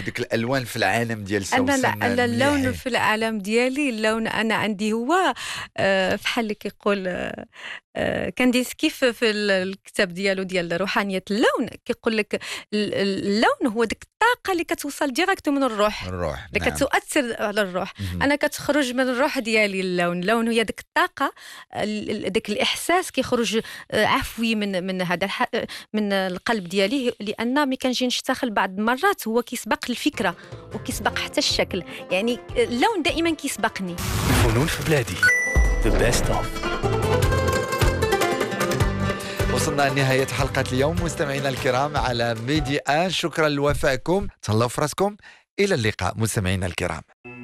ديك الالوان في العالم ديال انا سوسن لا اللون مليحين. في العالم ديالي، اللون انا عندي هو بحال اللي كيقول كاندينسكي في الكتاب ديالو ديال روحانية اللون، كيقول لك اللون هو ديك الطاقة اللي كتوصل ديريكت من الروح، الروح اللي نعم. كتؤثر على الروح. مهم. انا كتخرج من الروح ديالي اللون هي ديك الطاقة، ديك الإحساس كيخرج عفوي من هذا من القلب ديالي، لأن ملي كنجي نشتغل بعض المرات هو كيسبق الفكرة وكيسبق حتى الشكل، يعني اللون دائما كيسبقني. فنون في بلادي The best of. وصلنا لنهاية حلقة اليوم مستمعينا الكرام على ميدي آن. شكرا لوفائكم، تهلاو في راسكم، إلى اللقاء مستمعينا الكرام.